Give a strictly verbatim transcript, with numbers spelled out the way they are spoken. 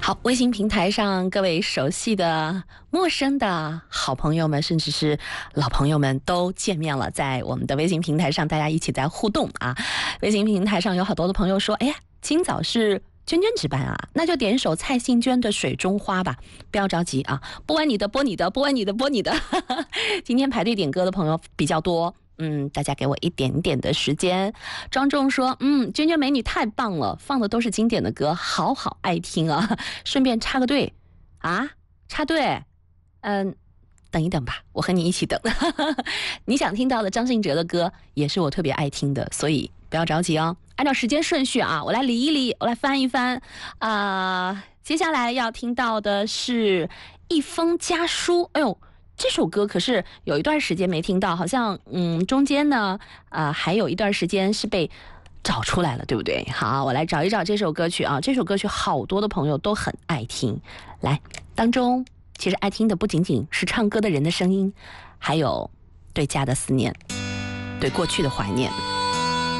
好，微信平台上各位熟悉的、陌生的好朋友们，甚至是老朋友们都见面了，在我们的微信平台上，大家一起在互动啊。微信平台上有好多的朋友说：“哎呀，今早是娟娟值班啊，那就点首蔡幸娟的《水中花》吧。”不要着急啊，播完你的，播你的，播完你的，播你的。今天排队点歌的朋友比较多。嗯，大家给我一点点的时间。庄重说，嗯，娟娟美女太棒了，放的都是经典的歌，好好爱听啊。顺便插个队啊，插队，嗯，等一等吧，我和你一起等。你想听到的张信哲的歌也是我特别爱听的，所以不要着急哦。按照时间顺序啊，我来理一理，我来翻一翻啊、呃。接下来要听到的是一封家书，哎呦。这首歌可是有一段时间没听到，好像嗯中间呢啊、呃、还有一段时间是被找出来了，对不对？好，我来找一找这首歌曲啊，这首歌曲好多的朋友都很爱听。来，当中其实爱听的不仅仅是唱歌的人的声音，还有对家的思念，对过去的怀念。